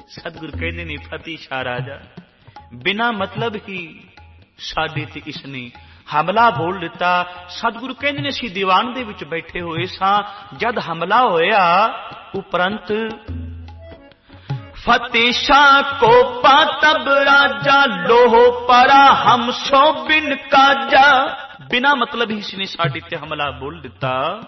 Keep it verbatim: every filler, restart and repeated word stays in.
सतगुरु कहते ने फतेह शाह राजा बिना मतलब ही साडे ते इसने हमला बोल दिता। सतगुरु कहते ने असीं दीवान दे विच बैठे होए सां, जद हमला होया उपरंत फतेह शाह को पातब राजा लोह परा हम सो बिन काजा। बिना मतलब ही इसने साडे ते हमला बोल दिता।